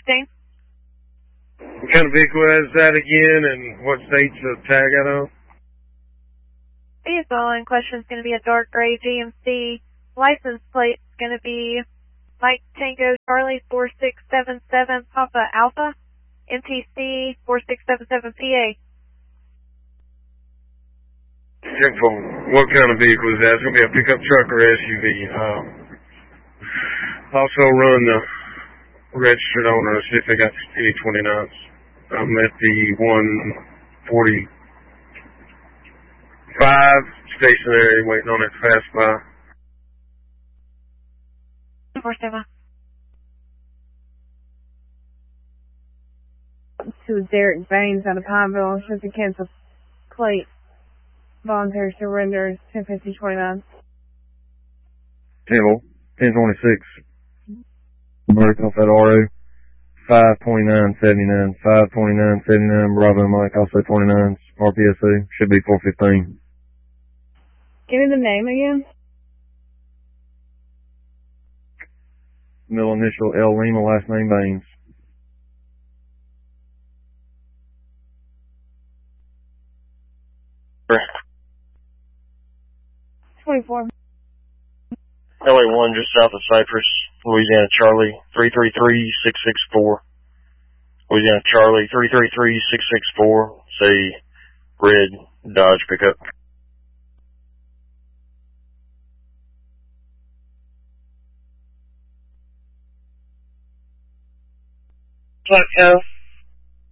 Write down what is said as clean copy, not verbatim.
416. What kind of vehicle is that again, and what state's the tag out on? Vehicle in question is going to be a dark gray GMC. License plate is going to be Mike Tango Charlie 4677 Papa Alpha, MTC 4677 PA. What kind of vehicle is that? It's going to be a pickup truck or SUV. Also run the registered owner, see if they got any 29s. I'm at the 145 stationary waiting on it to pass by. 47. To Derek Baines out of Pineville, shows a cancel plate. Voluntary surrender, 1050-29. Hello, 1026. Break off that RO. 529.79. 529.79. Bravo Mike, also 29s. RPSO. Should be 415. Give me the name again. Middle initial L Lima, last name Baines. Sure. 24. LA1 just south of Cypress, Louisiana Charlie 333664. Louisiana Charlie 333664. Say red Dodge pickup. Echo